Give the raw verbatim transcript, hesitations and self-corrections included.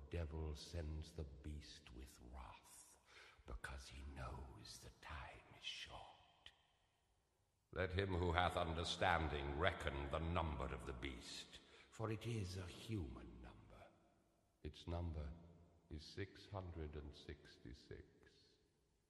devil sends the beast with wrath, because he knows the time is short. Let him who hath understanding reckon the number of the beast, for it is a human number. Its number is six hundred and sixty-six.